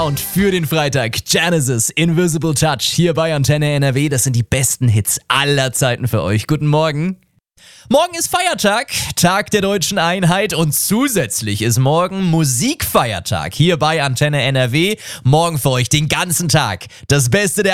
Und für den Freitag Genesis Invisible Touch hier bei Antenne NRW. Das sind die besten Hits aller Zeiten für euch. Guten Morgen. Morgen ist Feiertag, Tag der Deutschen Einheit und zusätzlich ist morgen Musikfeiertag hier bei Antenne NRW. Morgen für euch den ganzen Tag das Beste der